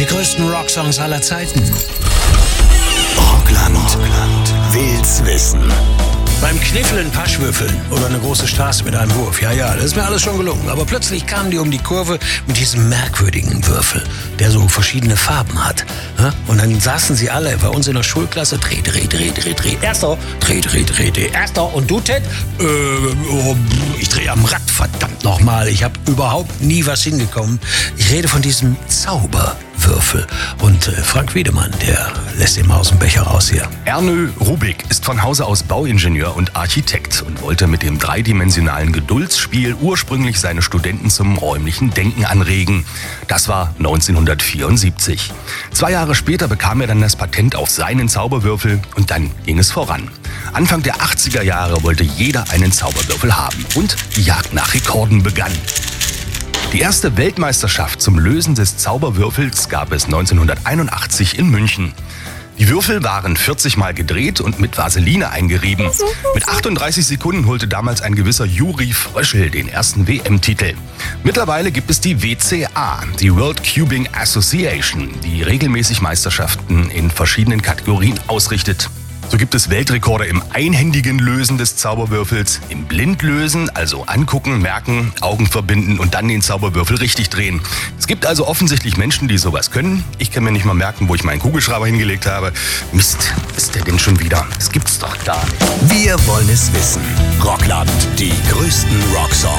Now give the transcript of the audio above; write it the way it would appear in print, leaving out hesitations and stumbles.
Die größten Rocksongs aller Zeiten. Rockland will's wissen. Beim Kniffeln Paschwürfeln oder eine große Straße mit einem Wurf. Ja, das ist mir alles schon gelungen. Aber plötzlich kamen die um die Kurve mit diesem merkwürdigen Würfel, der so verschiedene Farben hat. Und dann saßen sie alle bei uns in der Schulklasse. Dreh. Erster. Dreh. Erster. Und du, Ted? Ich drehe am Rad, verdammt nochmal. Ich habe überhaupt nie was hingekommen. Ich rede von diesem Zauberwürfel. Und Frank Wiedemann, der lässt ihn mal aus dem Becher raus hier. Ernö Rubik ist von Hause aus Bauingenieur und Architekt und wollte mit dem dreidimensionalen Geduldsspiel ursprünglich seine Studenten zum räumlichen Denken anregen. Das war 1974. 2 Jahre später bekam er dann das Patent auf seinen Zauberwürfel und dann ging es voran. Anfang der 80er Jahre wollte jeder einen Zauberwürfel haben und die Jagd nach Rekorden begann. Die erste Weltmeisterschaft zum Lösen des Zauberwürfels gab es 1981 in München. Die Würfel waren 40 Mal gedreht und mit Vaseline eingerieben. Mit 38 Sekunden holte damals ein gewisser Juri Fröschel den ersten WM-Titel. Mittlerweile gibt es die WCA, die World Cubing Association, die regelmäßig Meisterschaften in verschiedenen Kategorien ausrichtet. So gibt es Weltrekorde im einhändigen Lösen des Zauberwürfels, im Blindlösen, also angucken, merken, Augen verbinden und dann den Zauberwürfel richtig drehen. Es gibt also offensichtlich Menschen, die sowas können. Ich kann mir nicht mal merken, wo ich meinen Kugelschreiber hingelegt habe. Mist, ist der denn schon wieder? Das gibt's doch gar nicht. Wir wollen es wissen. Rockland, die größten Rocksongs.